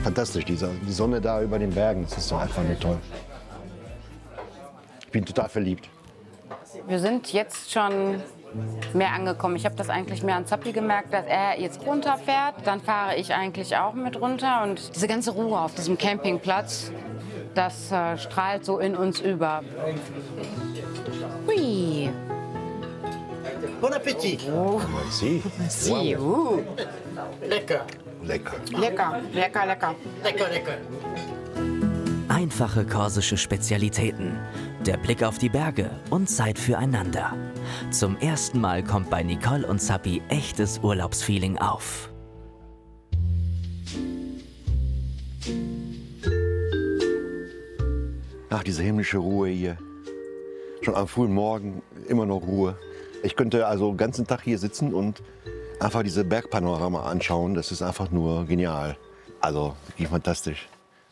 fantastisch, die Sonne da über den Bergen, das ist doch einfach nur toll. Ich bin total verliebt. Wir sind jetzt schon mehr angekommen. Ich habe das eigentlich mehr an Zappi gemerkt, dass er jetzt runterfährt. Dann fahre ich eigentlich auch mit runter. Und diese ganze Ruhe auf diesem Campingplatz, das strahlt so in uns über. Hui. Bon Appetit. Oh. Merci. Merci. Lecker. Lecker. Lecker, lecker, lecker. Lecker, lecker. Einfache korsische Spezialitäten, der Blick auf die Berge und Zeit füreinander. Zum ersten Mal kommt bei Nicole und Zappi echtes Urlaubsfeeling auf. Ach, diese himmlische Ruhe hier. Schon am frühen Morgen immer noch Ruhe. Ich könnte also den ganzen Tag hier sitzen und einfach diese Bergpanorama anschauen. Das ist einfach nur genial. Also wirklich fantastisch.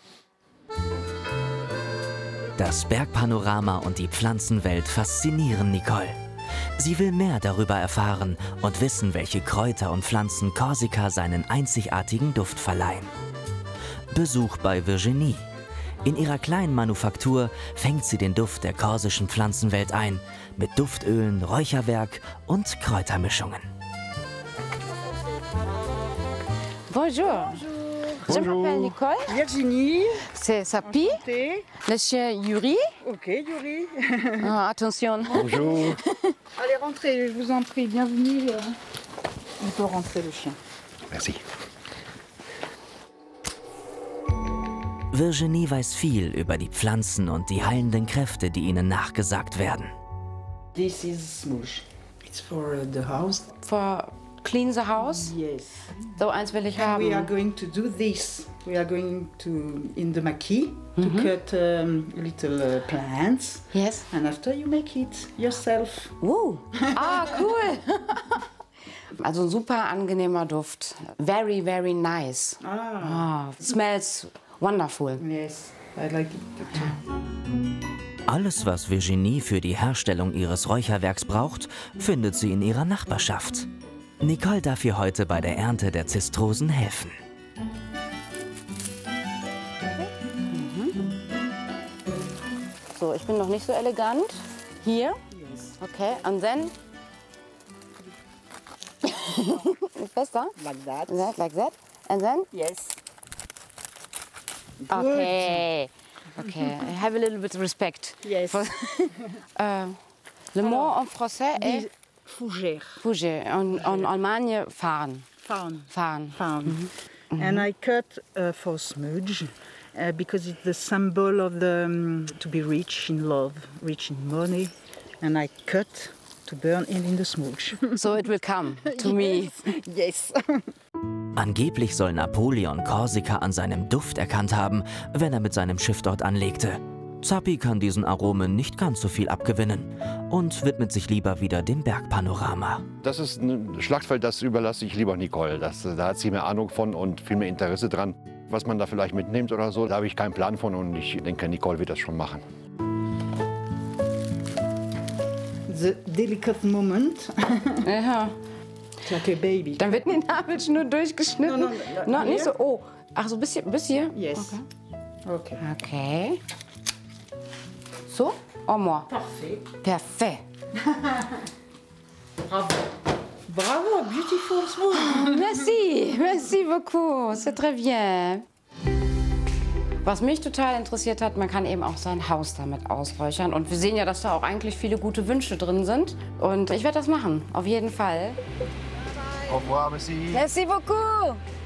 Das Bergpanorama und die Pflanzenwelt faszinieren Nicole. Sie will mehr darüber erfahren und wissen, welche Kräuter und Pflanzen Korsika seinen einzigartigen Duft verleihen. Besuch bei Virginie. In ihrer kleinen Manufaktur fängt sie den Duft der korsischen Pflanzenwelt ein, mit Duftölen, Räucherwerk und Kräutermischungen. Bonjour. Je m'appelle Nicole. Virginie. C'est Zappi. Le chien Yuri. Ok, Yuri. Ah, attention. Bonjour. Allez, rentrez, je vous en prie. Bienvenue. On peut rentrer, le chien. Merci. Virginie weiß viel über die Pflanzen und die heilenden Kräfte, die ihnen nachgesagt werden. This is smooch. It's for the house. For clean the house. Yes. So eins will ich And we are haben. going to do this. We are going to, in the maquis, to cut little plants. Yes. And after you make it yourself. Ah, cool. Also ein super angenehmer Duft. Very, very nice. Ah, smells wonderful. Yes, I like it too. Alles, was Virginie für die Herstellung ihres Räucherwerks braucht, findet sie in ihrer Nachbarschaft. Nicole darf ihr heute bei der Ernte der Zistrosen helfen. So, ich bin noch nicht so elegant. Hier. Okay, and then. Besser? Like that. Like that. And then? Yes. Okay. Okay, I have a little bit of respect. Yes. Le mot en français est Fougère. bouger. En Allemagne, fahren. Fawn. Fahren. Fawn. And I cut for smudge because it's the symbol of the to be rich in love, rich in money. And I cut to burn in the smudge. So it will come to me. Yes. Angeblich soll Napoleon Korsika an seinem Duft erkannt haben, wenn er mit seinem Schiff dort anlegte. Zappi kann diesen Aromen nicht ganz so viel abgewinnen und widmet sich lieber wieder dem Bergpanorama. Das ist ein Schlachtfeld, das überlasse ich lieber Nicole. Da hat sie mehr Ahnung von und viel mehr Interesse dran. Was man da vielleicht mitnimmt oder so, da habe ich keinen Plan von und ich denke, Nicole wird das schon machen. The delicate moment, Ja. like a baby. Dann wird die Nabelschnur durchgeschnitten. No, no, Nicht so. Oh, ach so, bis hier? Yes. Okay. Okay. So? Au moins. Parfait. Parfait. Bravo. Bravo, beautiful smooth. Merci, merci beaucoup. C'est très bien. Was mich total interessiert hat, man kann eben auch sein Haus damit ausräuchern. Und wir sehen ja, dass da auch eigentlich viele gute Wünsche drin sind. Und ich werde das machen, auf jeden Fall. Au revoir, merci. Merci beaucoup.